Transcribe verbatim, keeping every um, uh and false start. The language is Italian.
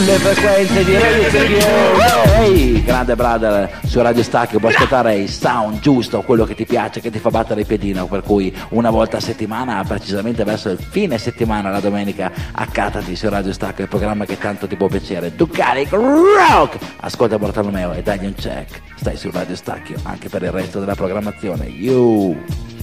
Le frequenze di Radio Stacchio. Ehi, grande brother, su Radio Stacchio puoi ascoltare il sound giusto, quello che ti piace, che ti fa battere il piedino, per cui una volta a settimana, precisamente verso il fine settimana, la domenica, accattati su Radio Stacchio, il programma che tanto ti può piacere. Ducati Rock! Ascolta Bartolomeo e dagli un check. Stai su Radio Stacchio anche per il resto della programmazione. You!